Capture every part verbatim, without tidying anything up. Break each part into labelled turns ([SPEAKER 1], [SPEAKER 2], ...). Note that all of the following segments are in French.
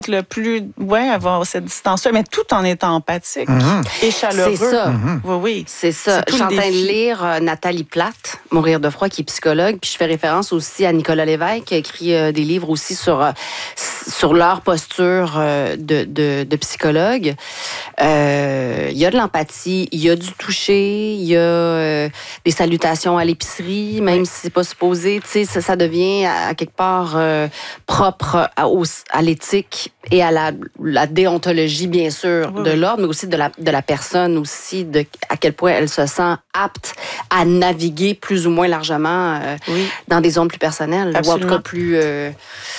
[SPEAKER 1] le plus, ouais, avoir cette distance-là, mais tout en étant empathique mm-hmm. et chaleureux.
[SPEAKER 2] C'est ça.
[SPEAKER 1] Mm-hmm. Oui, oui.
[SPEAKER 2] C'est ça. Je suis en train de lire euh, Nathalie Platt, Mourir de froid, qui est psychologue, puis je fais référence aussi à Nicolas Lévesque, qui a écrit euh, des livres aussi sur, euh, sur leur posture euh, de, de, de psychologue. Il euh, y a de l'empathie, il y a du toucher, il y a euh, des salutations à l'épicerie, même oui. si c'est pas supposé. Tu sais, ça, ça devient à, à quelque part euh, propre à, au, à l'éthique et à la, la déontologie, bien sûr, oui. de l'ordre, mais aussi de la, de la personne aussi, de à quel point elle se sent apte à naviguer plus ou moins largement euh, oui. dans des zones plus personnelles, Absolument. ou en tout cas plus... Euh,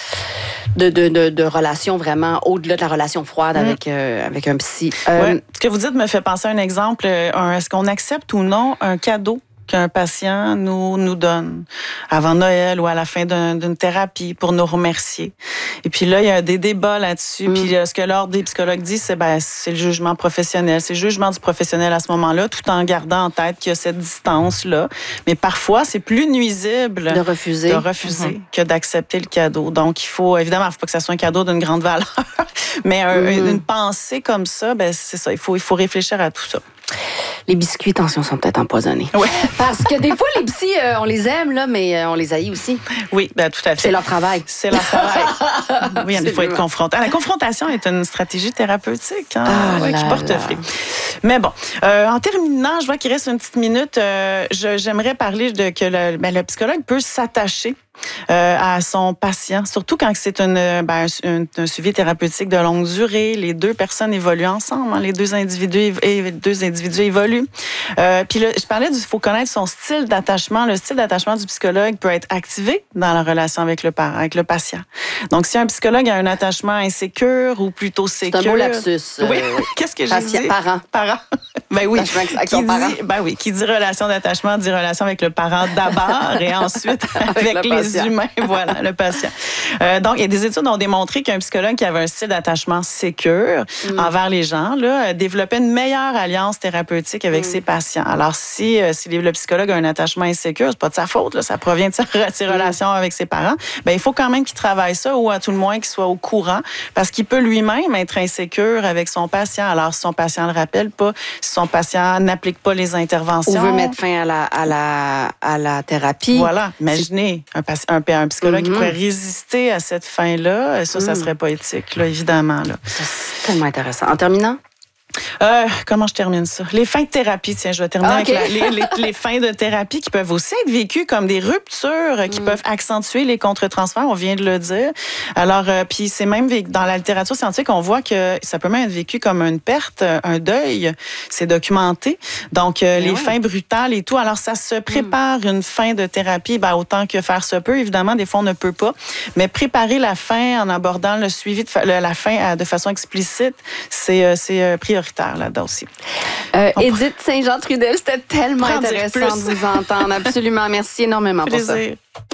[SPEAKER 2] De, de, de, de relations vraiment au-delà de la relation froide mmh. avec, euh, avec un psy.
[SPEAKER 1] Euh, ouais. Ce que vous dites me fait penser à un exemple. Un, est-ce qu'on accepte ou non un cadeau qu'un patient nous, nous donne avant Noël ou à la fin d'un, d'une thérapie pour nous remercier? Et puis là, il y a des débats là-dessus. Mm. Puis ce que l'Ordre des psychologues dit, c'est ben c'est le jugement professionnel. C'est le jugement du professionnel à ce moment-là, tout en gardant en tête qu'il y a cette distance-là. Mais parfois, c'est plus nuisible
[SPEAKER 2] de refuser,
[SPEAKER 1] de refuser mm-hmm. que d'accepter le cadeau. Donc, il faut, évidemment, il ne faut pas que ça soit un cadeau d'une grande valeur. Mais un, mm. une pensée comme ça, ben c'est ça. Il faut, il faut réfléchir à tout ça.
[SPEAKER 2] Les biscuits, attention, sont peut-être empoisonnés.
[SPEAKER 1] Ouais.
[SPEAKER 2] Parce que des fois, les psys, euh, on les aime, là, mais euh, on les haït aussi.
[SPEAKER 1] Oui, ben, tout à fait.
[SPEAKER 2] C'est leur travail.
[SPEAKER 1] C'est leur travail. Oui, il faut être confronté. La confrontation est une stratégie thérapeutique hein, ah, ouais, qui porte fruit. Mais bon, euh, en terminant, je vois qu'il reste une petite minute. Euh, je, j'aimerais parler de que le, ben, le psychologue peut s'attacher Euh, à son patient, surtout quand c'est une, ben, un, un suivi thérapeutique de longue durée. Les deux personnes évoluent ensemble, hein, les deux individus, les deux individus évoluent. Euh, puis là, je parlais du, faut connaître son style d'attachement. Le style d'attachement du psychologue peut être activé dans la relation avec le parent, avec le patient. Donc, si un psychologue a un attachement insécure ou plutôt sécure...
[SPEAKER 2] C'est un beau lapsus. Euh,
[SPEAKER 1] oui, qu'est-ce que j'ai
[SPEAKER 2] patient,
[SPEAKER 1] dit?
[SPEAKER 2] Parent.
[SPEAKER 1] Parent. Ben oui.
[SPEAKER 2] Avec
[SPEAKER 1] qui
[SPEAKER 2] son
[SPEAKER 1] dit,
[SPEAKER 2] parent.
[SPEAKER 1] Ben oui, qui dit relation d'attachement dit relation avec le parent d'abord et ensuite avec, avec les patient. Humains, voilà, le patient. Euh, donc, il y a des études qui ont démontré qu'un psychologue qui avait un style d'attachement sécure mm. envers les gens, là, développait une meilleure alliance thérapeutique avec mm. ses patients. Alors, si, si le psychologue a un attachement insécure, c'est pas de sa faute, là, ça provient de ses relations mm. avec ses parents, ben il faut quand même qu'il travaille ça ou à tout le moins qu'il soit au courant parce qu'il peut lui-même être insécure avec son patient. Alors, si son patient le rappelle pas, si son patient n'applique pas les interventions...
[SPEAKER 2] Ou veut mettre fin à la, à la, à la thérapie. Voilà.
[SPEAKER 1] Imaginez un, un, un psychologue mm-hmm. qui pourrait résister à cette fin-là. Ça, mm. ça serait pas éthique, là, évidemment. Là.
[SPEAKER 2] C'est tellement intéressant. En terminant?
[SPEAKER 1] Euh, comment je termine ça? Les fins de thérapie, tiens, je vais terminer ah, okay. avec la, les, les, les fins de thérapie qui peuvent aussi être vécues comme des ruptures qui mm. peuvent accentuer les contre-transferts, on vient de le dire. Alors, euh, puis c'est même dans la littérature scientifique, on voit que ça peut même être vécu comme une perte, un deuil. C'est documenté. Donc, euh, les ouais. fins brutales et tout. Alors, ça se prépare mm. une fin de thérapie, ben, autant que faire se peut. Évidemment, des fois, on ne peut pas. Mais préparer la fin en abordant le suivi de fa- la fin de façon explicite, c'est, c'est prioritaire. Là-dedans aussi.
[SPEAKER 2] Euh, Édith Saint-Jean-Trudel, c'était tellement intéressant de vous entendre. Absolument. Merci énormément pour ça.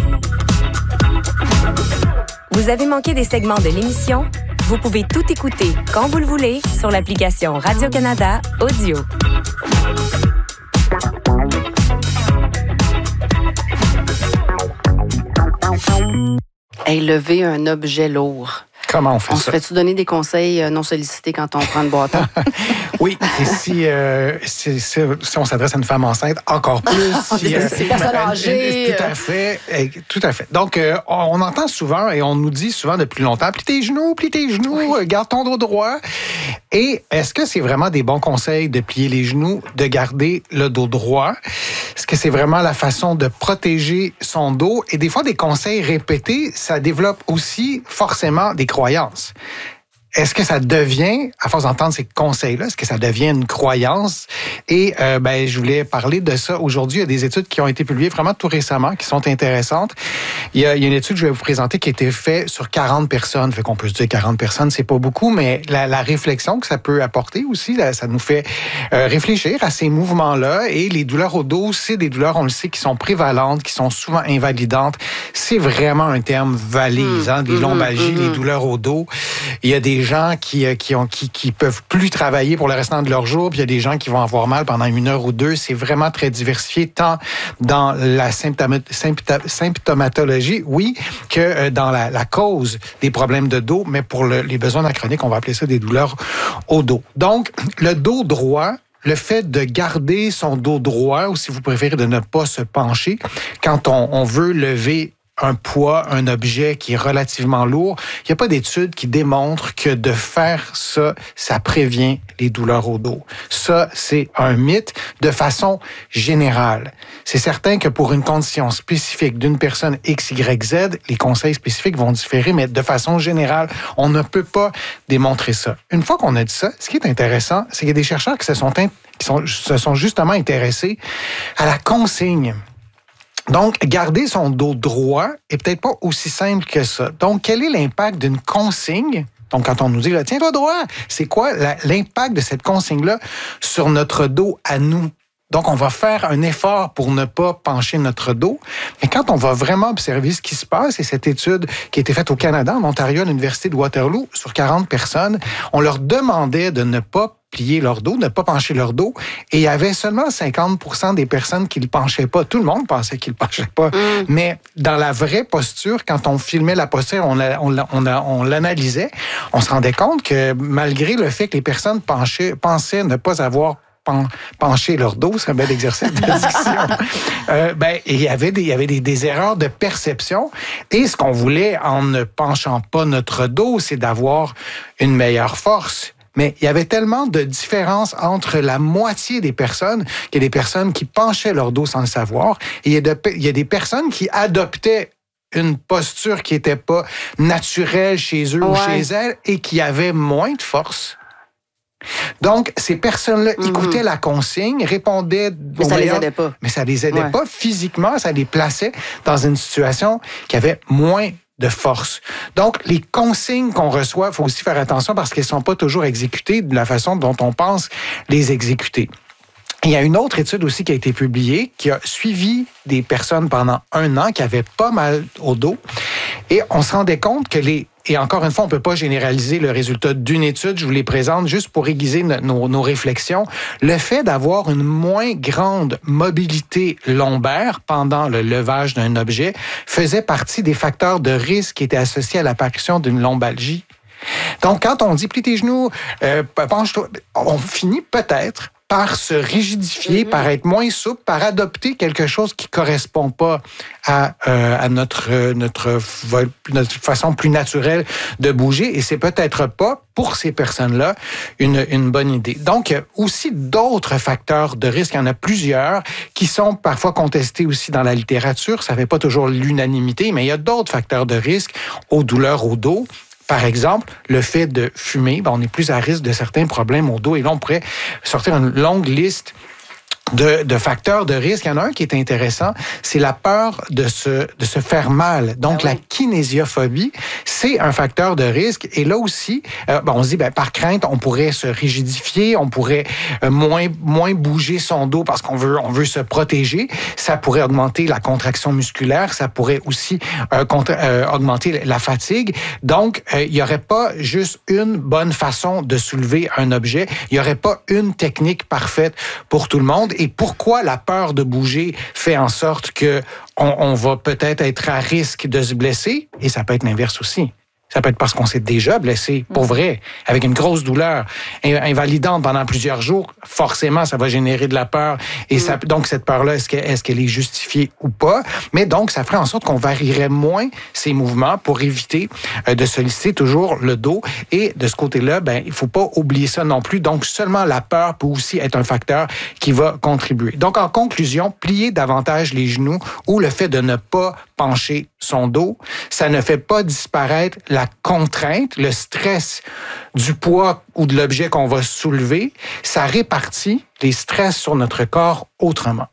[SPEAKER 3] Vous avez manqué des segments de l'émission? Vous pouvez tout écouter quand vous le voulez sur l'application Radio-Canada Audio.
[SPEAKER 2] Hey, lever un objet lourd.
[SPEAKER 4] Comment on fait
[SPEAKER 2] on
[SPEAKER 4] ça?
[SPEAKER 2] On se fait-tu donner des conseils non sollicités quand on prend le bâton?
[SPEAKER 4] Oui, et si, euh, si, si, si on s'adresse à une femme enceinte, encore plus. si,
[SPEAKER 2] euh, c'est personne âgée.
[SPEAKER 4] Tout à fait, tout à fait. Donc, euh, on entend souvent et on nous dit souvent depuis longtemps, plie tes genoux, plie tes genoux, oui. garde ton dos droit. Et est-ce que c'est vraiment des bons conseils de plier les genoux, de garder le dos droit? Est-ce que c'est vraiment la façon de protéger son dos? Et des fois, des conseils répétés, ça développe aussi forcément des croyances. Est-ce que ça devient, à force d'entendre ces conseils-là, est-ce que ça devient une croyance? Et euh, ben, je voulais parler de ça aujourd'hui. Il y a des études qui ont été publiées vraiment tout récemment, qui sont intéressantes. Il y a, il y a une étude que je vais vous présenter qui a été faite sur quarante personnes. Fait qu'on peut se dire quarante personnes, c'est pas beaucoup, mais la, la réflexion que ça peut apporter aussi, là, ça nous fait euh, réfléchir à ces mouvements-là. Et les douleurs au dos, c'est des douleurs, on le sait, qui sont prévalentes, qui sont souvent invalidantes. C'est vraiment un terme valise, hein, des lombalgies, mmh, mmh. les douleurs au dos. Il y a des des gens qui qui ont qui qui peuvent plus travailler pour le restant de leur jour, puis il y a des gens qui vont avoir mal pendant une heure ou deux. C'est vraiment très diversifié, tant dans la symptoma, symptoma, symptomatologie, oui, que dans la, la cause des problèmes de dos, mais pour le, les besoins chroniques, on va appeler ça des douleurs au dos. Donc, le dos droit, le fait de garder son dos droit, ou si vous préférez de ne pas se pencher, quand on, on veut lever un poids, un objet qui est relativement lourd, il n'y a pas d'études qui démontrent que de faire ça, ça prévient les douleurs au dos. Ça, c'est un mythe de façon générale. C'est certain que pour une condition spécifique d'une personne X, Y, Z, les conseils spécifiques vont différer, mais de façon générale, on ne peut pas démontrer ça. Une fois qu'on a dit ça, ce qui est intéressant, c'est qu'il y a des chercheurs qui se sont, in- qui sont, se sont justement intéressés à la consigne. Donc, garder son dos droit est peut-être pas aussi simple que ça. Donc, quel est l'impact d'une consigne? Donc, quand on nous dit, là, tiens-toi droit, c'est quoi la, l'impact de cette consigne-là sur notre dos à nous? Donc, on va faire un effort pour ne pas pencher notre dos. Mais quand on va vraiment observer ce qui se passe, et cette étude qui a été faite au Canada, en Ontario, à l'Université de Waterloo, sur quarante personnes, on leur demandait de ne pas plier leur dos, de ne pas pencher leur dos. Et il y avait seulement cinquante pour cent des personnes qui ne le penchaient pas. Tout le monde pensait qu'ils ne le penchaient pas. Mm. Mais dans la vraie posture, quand on filmait la posture, on, la, on, la, on, la, on l'analysait, on se rendait compte que malgré le fait que les personnes penchaient, pensaient ne pas avoir pencher leur dos, c'est un bel exercice de diction. euh, ben, il y avait, des, il y avait des, des erreurs de perception. Et ce qu'on voulait en ne penchant pas notre dos, c'est d'avoir une meilleure force. Mais il y avait tellement de différences entre la moitié des personnes qu'il y a des personnes qui penchaient leur dos sans le savoir. Et il y a, de, il y a des personnes qui adoptaient une posture qui n'était pas naturelle chez eux ouais. ou chez elles et qui avait moins de force. Donc, ces personnes-là mm-hmm. écoutaient la consigne, répondaient...
[SPEAKER 2] Mais ça meilleurs, les aidait pas.
[SPEAKER 4] Mais ça les aidait
[SPEAKER 2] ouais.
[SPEAKER 4] pas physiquement, ça les plaçait dans une situation qui avait moins de force. Donc, les consignes qu'on reçoit, il faut aussi faire attention parce qu'elles ne sont pas toujours exécutées de la façon dont on pense les exécuter. Il y a une autre étude aussi qui a été publiée, qui a suivi des personnes pendant un an qui avaient pas mal au dos. Et on se rendait compte que les... Et encore une fois, on ne peut pas généraliser le résultat d'une étude. Je vous les présente juste pour aiguiser nos, nos réflexions. Le fait d'avoir une moins grande mobilité lombaire pendant le levage d'un objet faisait partie des facteurs de risque qui étaient associés à l'apparition d'une lombalgie. Donc, quand on dit « plie tes genoux, euh, penche-toi », on finit peut-être par se rigidifier, mm-hmm. par être moins souple, par adopter quelque chose qui correspond pas à, euh, à notre, notre, notre façon plus naturelle de bouger. Et c'est peut-être pas, pour ces personnes-là, une, une bonne idée. Donc, il y a aussi d'autres facteurs de risque. Il y en a plusieurs qui sont parfois contestés aussi dans la littérature. Ça fait pas toujours l'unanimité, mais il y a d'autres facteurs de risque aux douleurs au dos. Par exemple, le fait de fumer, ben on est plus à risque de certains problèmes au dos. Et là, on pourrait sortir une longue liste de, de facteurs de risque. Il y en a un qui est intéressant, c'est la peur de se, de se faire mal. Donc, ah oui. la kinésiophobie, c'est un facteur de risque. Et là aussi, euh, ben on se dit, ben, par crainte, on pourrait se rigidifier, on pourrait euh, moins, moins bouger son dos parce qu'on veut, on veut se protéger. Ça pourrait augmenter la contraction musculaire. Ça pourrait aussi euh, contra- euh, augmenter la fatigue. Donc, euh, il n'y aurait pas juste une bonne façon de soulever un objet. Il n'y aurait pas une technique parfaite pour tout le monde. Et pourquoi la peur de bouger fait en sorte que on, on va peut-être être à risque de se blesser? Et ça peut être l'inverse aussi. Ça peut être parce qu'on s'est déjà blessé, pour vrai, avec une grosse douleur invalidante pendant plusieurs jours. Forcément, ça va générer de la peur. Et ça, donc, cette peur-là, est-ce qu'elle, est-ce qu'elle est justifiée ou pas? Mais donc, ça ferait en sorte qu'on varierait moins ces mouvements pour éviter euh, de solliciter toujours le dos. Et de ce côté-là, ben, il faut pas oublier ça non plus. Donc, seulement la peur peut aussi être un facteur qui va contribuer. Donc, en conclusion, plier davantage les genoux ou le fait de ne pas pencher son dos, ça ne fait pas disparaître la contrainte, le stress du poids ou de l'objet qu'on va soulever. Ça répartit les stress sur notre corps autrement.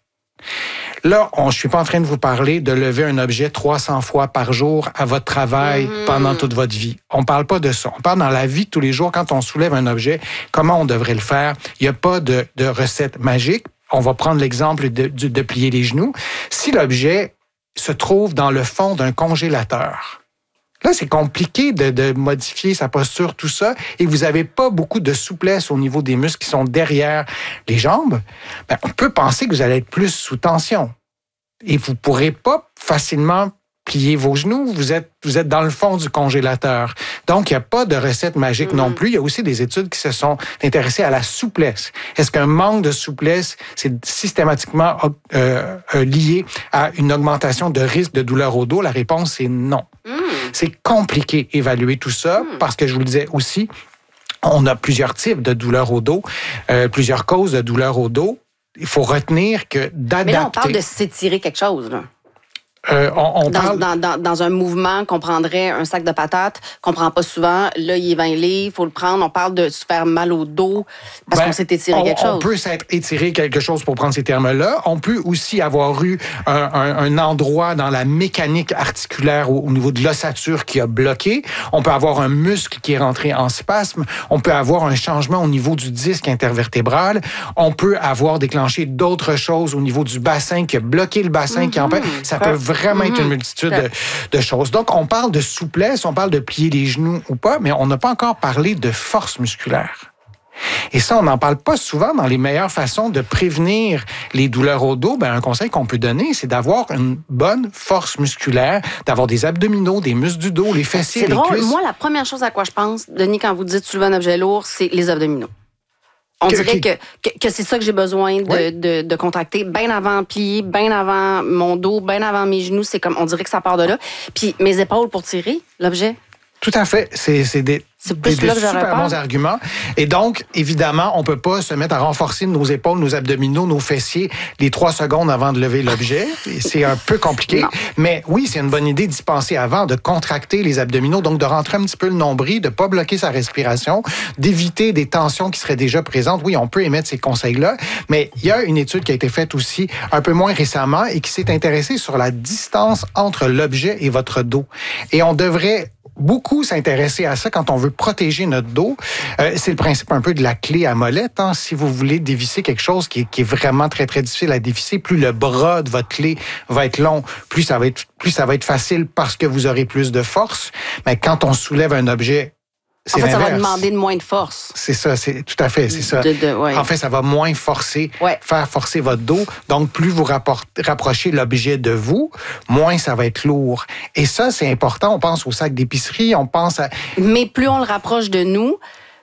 [SPEAKER 4] Là, on, je suis pas en train de vous parler de lever un objet trois cents fois par jour à votre travail mmh. pendant toute votre vie. On parle pas de ça. On parle dans la vie de tous les jours, quand on soulève un objet, comment on devrait le faire. Il n'y a pas de, de recette magique. On va prendre l'exemple de, de, de plier les genoux. Si l'objet se trouve dans le fond d'un congélateur, Là, c'est compliqué de, de modifier sa posture, tout ça, et vous n'avez pas beaucoup de souplesse au niveau des muscles qui sont derrière les jambes. Ben, on peut penser que vous allez être plus sous tension. Et vous ne pourrez pas facilement plier vos genoux. Vous êtes, vous êtes dans le fond du congélateur. Donc, il n'y a pas de recette magique mm-hmm. non plus. Il y a aussi des études qui se sont intéressées à la souplesse. Est-ce qu'un manque de souplesse, c'est systématiquement euh, euh, lié à une augmentation de risque de douleur au dos? La réponse est non. Mm. C'est compliqué d'évaluer tout ça mm. parce que je vous le disais aussi, on a plusieurs types de douleurs au dos, euh, plusieurs causes de douleurs au dos. Il faut retenir que d'adapter...
[SPEAKER 2] Mais là, on parle de s'étirer quelque chose, là.
[SPEAKER 4] Euh, on, on
[SPEAKER 2] dans,
[SPEAKER 4] parle...
[SPEAKER 2] dans, dans, dans un mouvement qu'on prendrait un sac de patates, qu'on prend pas souvent, là, il est vingt livres, il faut le prendre. On parle de se faire mal au dos parce ben, qu'on s'est étiré
[SPEAKER 4] on,
[SPEAKER 2] quelque
[SPEAKER 4] on
[SPEAKER 2] chose.
[SPEAKER 4] On peut s'être étiré quelque chose pour prendre ces termes-là. On peut aussi avoir eu un, un, un endroit dans la mécanique articulaire au, au niveau de l'ossature qui a bloqué. On peut avoir un muscle qui est rentré en spasme. On peut avoir un changement au niveau du disque intervertébral. On peut avoir déclenché d'autres choses au niveau du bassin qui a bloqué le bassin, mm-hmm. qui empêche. Ça peut vraiment être une multitude de, de choses. Donc, on parle de souplesse, on parle de plier les genoux ou pas, mais on n'a pas encore parlé de force musculaire. Et ça, on n'en parle pas souvent dans les meilleures façons de prévenir les douleurs au dos. Ben, un conseil qu'on peut donner, c'est d'avoir une bonne force musculaire, d'avoir des abdominaux, des muscles du dos, les fessiers,
[SPEAKER 2] c'est
[SPEAKER 4] les
[SPEAKER 2] drôle.
[SPEAKER 4] cuisses.
[SPEAKER 2] Moi, la première chose à quoi je pense, Denis, quand vous dites soulever un objet lourd, c'est les abdominaux. On que, dirait que, que, que c'est ça que j'ai besoin de, oui. de, de contracter. Bien avant plier, bien avant mon dos, bien avant mes genoux. C'est comme, on dirait que ça part de là. Puis mes épaules pour tirer l'objet.
[SPEAKER 4] Tout à fait. C'est, c'est des...
[SPEAKER 2] C'est plus
[SPEAKER 4] des,
[SPEAKER 2] là
[SPEAKER 4] des
[SPEAKER 2] que
[SPEAKER 4] super bons arguments. Et donc, évidemment, on peut pas se mettre à renforcer nos épaules, nos abdominaux, nos fessiers les trois secondes avant de lever l'objet. C'est un peu compliqué. Non. Mais oui, c'est une bonne idée d'y penser avant, de contracter les abdominaux, donc de rentrer un petit peu le nombril, de pas bloquer sa respiration, d'éviter des tensions qui seraient déjà présentes. Oui, on peut émettre ces conseils-là, mais il y a une étude qui a été faite aussi un peu moins récemment et qui s'est intéressée sur la distance entre l'objet et votre dos. Et on devrait beaucoup s'intéresser à ça quand on veut protéger notre dos. Euh, c'est le principe un peu de la clé à molette. Hein. Si vous voulez dévisser quelque chose qui est, qui est vraiment très, très difficile à dévisser, plus le bras de votre clé va être long, plus ça va être, plus ça va être facile parce que vous aurez plus de force. Mais quand on soulève un objet, c'est
[SPEAKER 2] en fait,
[SPEAKER 4] l'inverse.
[SPEAKER 2] Ça va demander de moins de force.
[SPEAKER 4] C'est ça, c'est tout à fait, c'est ça.
[SPEAKER 2] De, de, ouais.
[SPEAKER 4] En fait, ça va moins forcer, ouais. faire forcer votre dos. Donc, plus vous rapport, rapprochez l'objet de vous, moins ça va être lourd. Et ça, c'est important. On pense au sac d'épicerie, on pense à...
[SPEAKER 2] Mais plus on le rapproche de nous,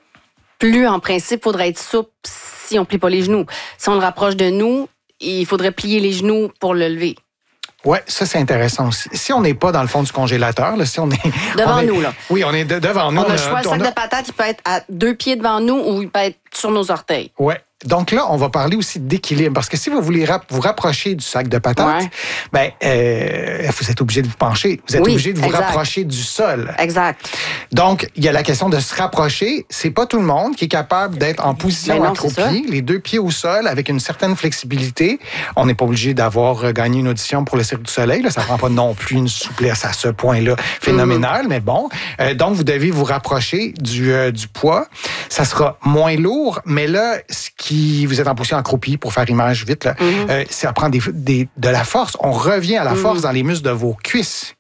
[SPEAKER 2] plus, en principe, il faudrait être souple si on ne plie pas les genoux. Si on le rapproche de nous, il faudrait plier les genoux pour le lever.
[SPEAKER 4] Oui, ça, c'est intéressant aussi. Si on n'est pas dans le fond du congélateur, là, si on est...
[SPEAKER 2] Devant
[SPEAKER 4] on est,
[SPEAKER 2] nous, là.
[SPEAKER 4] Oui, on est de, devant nous.
[SPEAKER 2] On a le choix, le sac
[SPEAKER 4] a...
[SPEAKER 2] de patates, il peut être à deux pieds devant nous ou il peut être sur nos orteils.
[SPEAKER 4] Oui. Donc là, on va parler aussi d'équilibre. Parce que si vous voulez rap- vous rapprocher du sac de patates, ouais. ben, euh, vous êtes obligé de vous pencher. Vous êtes
[SPEAKER 2] oui,
[SPEAKER 4] obligé de vous
[SPEAKER 2] exact.
[SPEAKER 4] rapprocher du sol.
[SPEAKER 2] Exact.
[SPEAKER 4] Donc, il y a la question de se rapprocher. C'est pas tout le monde qui est capable d'être en position
[SPEAKER 2] ben non,
[SPEAKER 4] accroupie, les deux pieds au sol, avec une certaine flexibilité. On n'est pas obligé d'avoir gagné une audition pour le Cirque du Soleil. Là. Ça prend pas non plus une souplesse à ce point-là phénoménal, mm-hmm. mais bon. Euh, donc, vous devez vous rapprocher du, euh, du poids. Ça sera moins lourd, mais là, ce qui Qui, vous êtes en position accroupie, pour faire image vite, là, mm-hmm. euh, ça prend des, des, de la force. On revient à la force mm-hmm. dans les muscles de vos cuisses.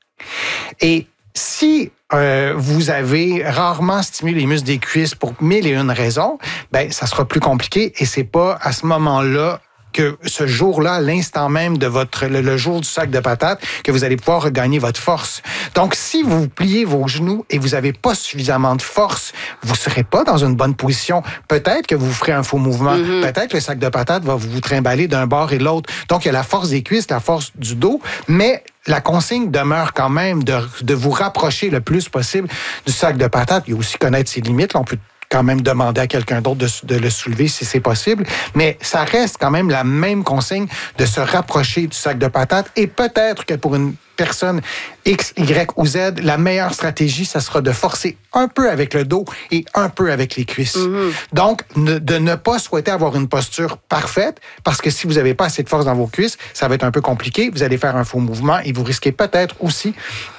[SPEAKER 4] Et si euh, vous avez rarement stimulé les muscles des cuisses pour mille et une raisons, ben ça sera plus compliqué et c'est pas à ce moment-là que ce jour-là, l'instant même de votre, le, le jour du sac de patates, que vous allez pouvoir regagner votre force. Donc, si vous pliez vos genoux et vous n'avez pas suffisamment de force, vous ne serez pas dans une bonne position. Peut-être que vous ferez un faux mouvement. Mm-hmm. Peut-être que le sac de patates va vous trimballer d'un bord et de l'autre. Donc, il y a la force des cuisses, la force du dos, mais la consigne demeure quand même de, de vous rapprocher le plus possible du sac de patates. Il y a aussi connaître ses limites. Là, on peut quand même demander à quelqu'un d'autre de, de le soulever si c'est possible. Mais ça reste quand même la même consigne de se rapprocher du sac de patates. Et peut-être que pour une personne X, Y ou Z, la meilleure stratégie, ça sera de forcer un peu avec le dos et un peu avec les cuisses. Mm-hmm. Donc, ne, de ne pas souhaiter avoir une posture parfaite, parce que si vous n'avez pas assez de force dans vos cuisses, ça va être un peu compliqué. Vous allez faire un faux mouvement et vous risquez peut-être aussi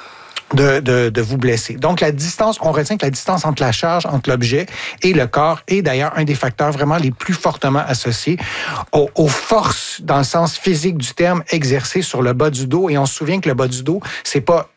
[SPEAKER 4] De, de, de vous blesser. Donc, la distance, on retient que la distance entre la charge, entre l'objet et le corps est d'ailleurs un des facteurs vraiment les plus fortement associés aux, aux forces, dans le sens physique du terme, exercées sur le bas du dos. Et on se souvient que le bas du dos, c'est pas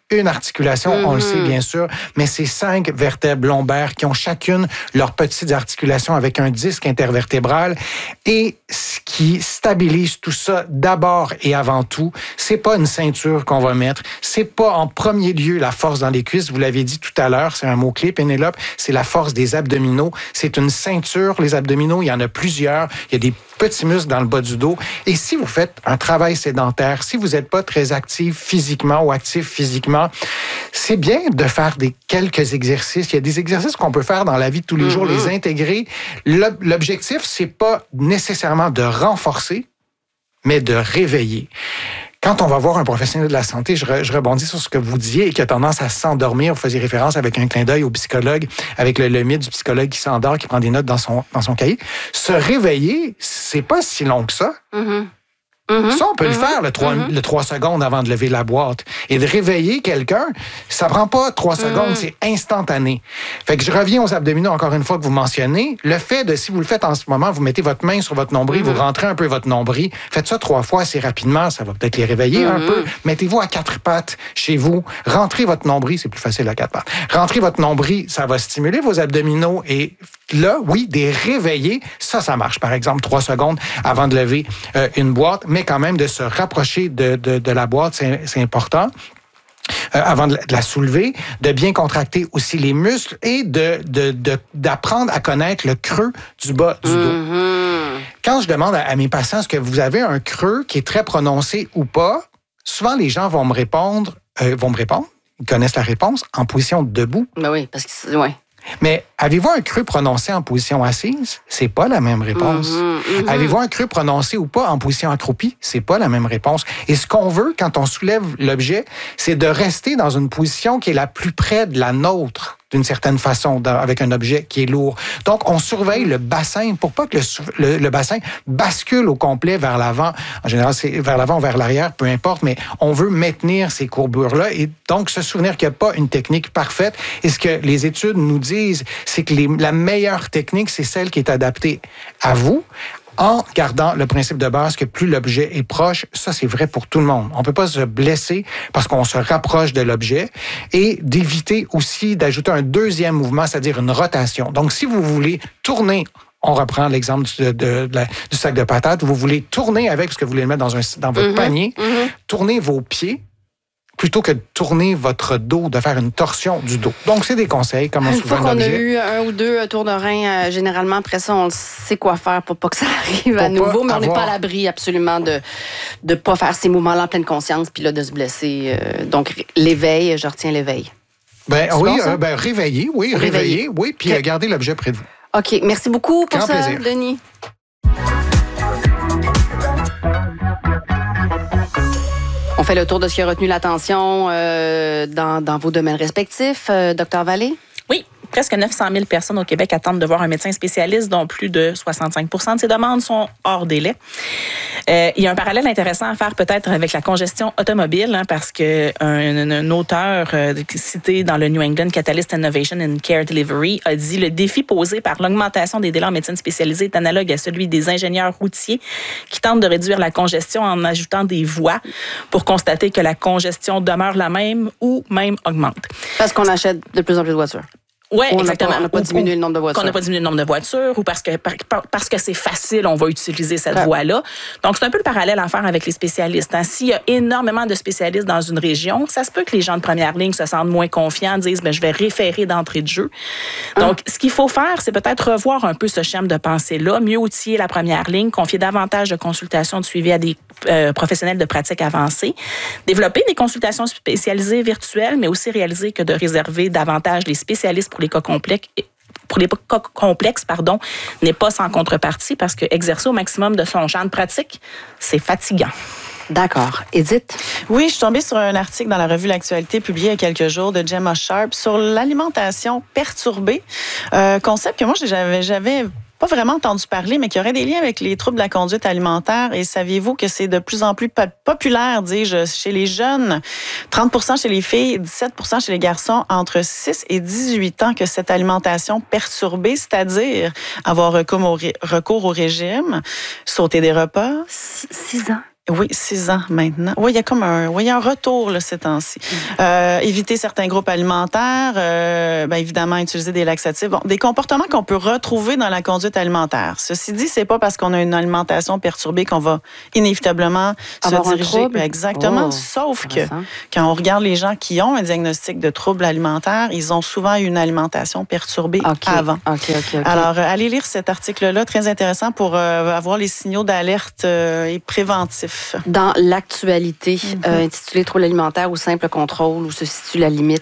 [SPEAKER 4] une articulation, mm-hmm. on le sait bien sûr, mais c'est cinq vertèbres lombaires qui ont chacune leurs petites articulations avec un disque intervertébral. Et ce qui stabilise tout ça, d'abord et avant tout, c'est pas une ceinture qu'on va mettre, c'est pas en premier lieu la force dans les cuisses, vous l'avez dit tout à l'heure, c'est un mot-clé, Pénélope, c'est la force des abdominaux. C'est une ceinture, les abdominaux, il y en a plusieurs, il y a des petits muscles dans le bas du dos. Et si vous faites un travail sédentaire, si vous n'êtes pas très actif physiquement ou actif physiquement, c'est bien de faire des quelques exercices. Il y a des exercices qu'on peut faire dans la vie de tous les mm-hmm. jours, les intégrer. L'objectif, c'est pas nécessairement de renforcer, mais de réveiller. Quand on va voir un professionnel de la santé, je, re, je rebondis sur ce que vous disiez et qui a tendance à s'endormir. Vous faisiez référence avec un clin d'œil au psychologue, avec le, le mythe du psychologue qui s'endort, qui prend des notes dans son, dans son cahier. Se réveiller, c'est pas si long que ça. Mm-hmm. Mm-hmm. Ça, on peut mm-hmm. le faire, le trois, mm-hmm. le trois secondes avant de lever la boîte. Et de réveiller quelqu'un, ça prend pas trois secondes, mm-hmm. c'est instantané. Fait que je reviens aux abdominaux, encore une fois, que vous mentionnez. Le fait de, si vous le faites en ce moment, vous mettez votre main sur votre nombril, mm-hmm. vous rentrez un peu votre nombril, faites ça trois fois assez rapidement, ça va peut-être les réveiller mm-hmm. un peu. Mettez-vous à quatre pattes chez vous, rentrez votre nombril, c'est plus facile à quatre pattes. Rentrez votre nombril, ça va stimuler vos abdominaux et là, oui, des réveillés, ça, ça marche. Par exemple, trois secondes avant de lever euh, une boîte, mais quand même de se rapprocher de, de, de la boîte, c'est, c'est important. Euh, avant de la soulever, de bien contracter aussi les muscles et de, de, de, d'apprendre à connaître le creux du bas du dos. Mm-hmm. Quand je demande à, à mes patients, est-ce que vous avez un creux qui est très prononcé ou pas, souvent les gens vont me répondre, euh, vont me répondre, ils connaissent la réponse, en position debout.
[SPEAKER 2] Ben oui, parce que c'est... Ouais.
[SPEAKER 4] Mais avez-vous un creux prononcé en position assise? C'est pas la même réponse. Mm-hmm, mm-hmm. Avez-vous un creux prononcé ou pas en position accroupie? C'est pas la même réponse. Et ce qu'on veut quand on soulève l'objet, c'est de rester dans une position qui est la plus près de la nôtre, d'une certaine façon, avec un objet qui est lourd. Donc, on surveille le bassin pour pas que le, le, le bassin bascule au complet vers l'avant. En général, c'est vers l'avant ou vers l'arrière, peu importe, mais on veut maintenir ces courbures-là et donc se souvenir qu'il n'y a pas une technique parfaite. Et ce que les études nous disent, c'est que les, la meilleure technique, c'est celle qui est adaptée à vous, en gardant le principe de base que plus l'objet est proche, ça c'est vrai pour tout le monde. On peut pas se blesser parce qu'on se rapproche de l'objet et d'éviter aussi d'ajouter un deuxième mouvement, c'est-à-dire une rotation. Donc si vous voulez tourner, on reprend l'exemple du, de, de, de la, du sac de patates, vous voulez tourner avec, parce que vous voulez le mettre dans, un, dans votre mm-hmm, panier, mm-hmm. tournez vos pieds plutôt que de tourner votre dos, de faire une torsion du dos. Donc, c'est des conseils, comment
[SPEAKER 2] Une
[SPEAKER 4] souvent
[SPEAKER 2] fois qu'on a eu un ou deux tours de rein, euh, généralement, après ça, on sait quoi faire pour pas que ça arrive pour à nouveau, mais on n'est avoir... pas à l'abri absolument de ne pas faire ces mouvements-là en pleine conscience, puis là, de se blesser. Euh, donc, l'éveil, je retiens l'éveil.
[SPEAKER 4] Ben oui, bon, euh, ben, réveiller, oui, réveiller, réveiller oui, puis okay. Garder l'objet près de vous.
[SPEAKER 2] OK, merci beaucoup pour
[SPEAKER 4] Grand
[SPEAKER 2] ça,
[SPEAKER 4] plaisir.
[SPEAKER 2] Denis. On fait le tour de ce qui a retenu l'attention euh, dans, dans vos domaines respectifs. Euh, Docteur Vallée?
[SPEAKER 5] Oui. Presque neuf cent mille personnes au Québec attendent de voir un médecin spécialiste, dont plus de soixante-cinq pour cent de ces demandes sont hors délai. Euh, il y a un parallèle intéressant à faire peut-être avec la congestion automobile, hein, parce qu'un un, un auteur euh, cité dans le New England Catalyst Innovation in Care Delivery a dit « Le défi posé par l'augmentation des délais en médecine spécialisée est analogue à celui des ingénieurs routiers qui tentent de réduire la congestion en ajoutant des voies pour constater que la congestion demeure la même ou même augmente. »
[SPEAKER 2] Parce qu'on achète de plus en plus de voitures.
[SPEAKER 5] Oui,
[SPEAKER 2] on
[SPEAKER 5] exactement.
[SPEAKER 2] On n'a pas, pas diminué le nombre de voitures.
[SPEAKER 5] Qu'on n'a pas diminué le nombre de voitures ou parce que, par, parce que c'est facile, on va utiliser cette ouais. voie-là. Donc, c'est un peu le parallèle à faire avec les spécialistes. Hein. S'il y a énormément de spécialistes dans une région, ça se peut que les gens de première ligne se sentent moins confiants, disent ben, « je vais référer d'entrée de jeu ». Donc, ah. ce qu'il faut faire, c'est peut-être revoir un peu ce schéma de pensée-là, mieux outiller la première ligne, confier davantage de consultations de suivi à des euh, professionnels de pratique avancée, développer des consultations spécialisées virtuelles, mais aussi réaliser que de réserver davantage les spécialistes pour les cas complexes, pour les cas complexes, pardon, n'est pas sans contrepartie parce que exercer au maximum de son champ de pratique, c'est fatigant.
[SPEAKER 2] D'accord. Edith?
[SPEAKER 1] Oui, je suis tombée sur un article dans la revue L'Actualité publié il y a quelques jours de Gemma Sharp sur l'alimentation perturbée, euh, concept que moi, j'avais... j'avais pas vraiment entendu parler, mais qui aurait des liens avec les troubles de la conduite alimentaire. Et saviez-vous que c'est de plus en plus populaire, dis-je, chez les jeunes, trente pour cent chez les filles, dix-sept pour cent chez les garçons, entre six et dix-huit ans, que cette alimentation perturbée, c'est-à-dire avoir recours au, ré- recours au régime, sauter des repas.
[SPEAKER 2] six ans.
[SPEAKER 1] Oui, six ans maintenant. Oui, il y a comme un, oui, il y a un retour là, ces temps-ci. Mm. Euh, éviter certains groupes alimentaires, euh, ben, évidemment, utiliser des laxatifs. Bon, des comportements qu'on peut retrouver dans la conduite alimentaire. Ceci dit, c'est pas parce qu'on a une alimentation perturbée qu'on va inévitablement
[SPEAKER 2] avoir
[SPEAKER 1] se diriger.
[SPEAKER 2] Un trouble.
[SPEAKER 1] Exactement.
[SPEAKER 2] Oh,
[SPEAKER 1] sauf que quand on regarde les gens qui ont un diagnostic de trouble alimentaire, ils ont souvent eu une alimentation perturbée
[SPEAKER 2] okay.
[SPEAKER 1] avant.
[SPEAKER 2] Okay, okay, okay.
[SPEAKER 1] Alors, euh, allez lire cet article-là, très intéressant pour euh, avoir les signaux d'alerte euh, et préventifs.
[SPEAKER 2] Dans l'actualité, mm-hmm. euh, intitulé Trouble alimentaire ou simple contrôle, où se situe la limite